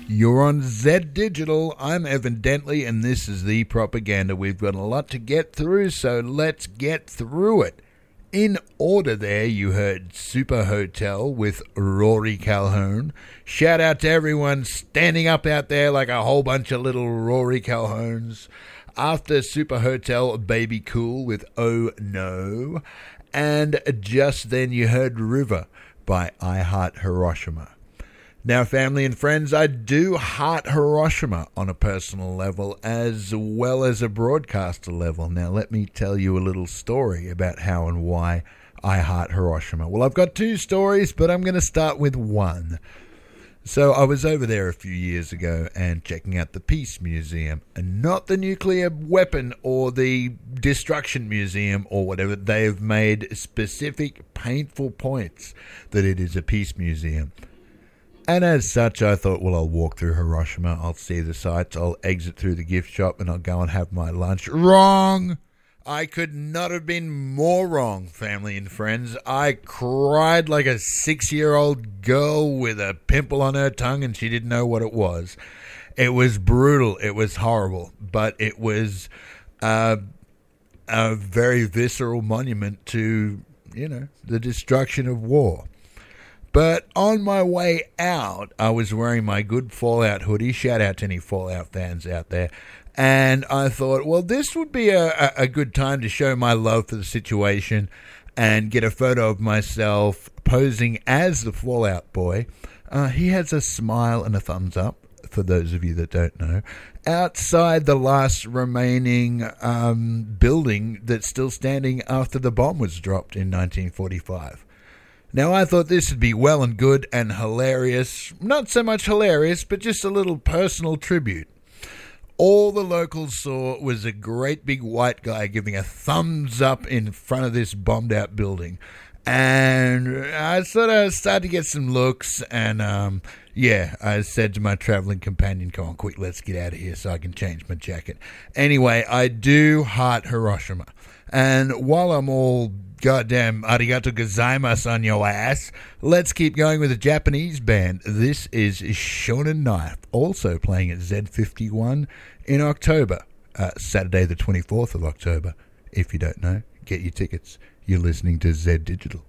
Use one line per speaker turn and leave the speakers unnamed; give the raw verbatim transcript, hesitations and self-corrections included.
You're on Z Digital. I'm Evan Dentley, and this is The Propaganda. We've got a lot to get through, so let's get through it. In order there, you heard Super Hotel with Rory Calhoun. Shout out to everyone standing up out there like a whole bunch of little Rory Calhouns. After Super Hotel, Baby Cool with Oh No. And just then you heard River by I Heart Hiroshima. Now, family and friends, I do heart Hiroshima on a personal level as well as a broadcaster level. Now, let me tell you a little story about how and why I heart Hiroshima. Well, I've got two stories, but I'm going to start with one. So I was over there a few years ago and checking out the Peace Museum, and not the nuclear weapon or the destruction museum or whatever. They have made specific painful points that it is a peace museum. And as such, I thought, well, I'll walk through Hiroshima, I'll see the sights, I'll exit through the gift shop, and I'll go and have my lunch. Wrong! I could not have been more wrong, family and friends. I cried like a six-year-old girl with a pimple on her tongue, and she didn't know what it was. It was brutal. It was horrible. But it was uh, a very visceral monument to, you know, the destruction of war. But on my way out, I was wearing my good Fallout hoodie. Shout out to any Fallout fans out there. And I thought, well, this would be a, a good time to show my love for the situation and get a photo of myself posing as the Fallout Boy. Uh, he has a smile and a thumbs up, for those of you that don't know, outside the last remaining um, building that's still standing after the bomb was dropped in nineteen forty-five. Now, I thought this would be well and good and hilarious. Not so much hilarious, but just a little personal tribute. All the locals saw was a great big white guy giving a thumbs up in front of this bombed out building. And I sort of started to get some looks, and um, yeah, I said to my traveling companion, come on, quick, let's get out of here so I can change my jacket. Anyway, I do heart Hiroshima. And while I'm all goddamn arigato gozaimasu on your ass, let's keep going with a Japanese band. This is Shonen Knife, also playing at Z fifty-one in October, uh, Saturday the twenty-fourth of October. If you don't know, get your tickets. You're listening to Z Digital.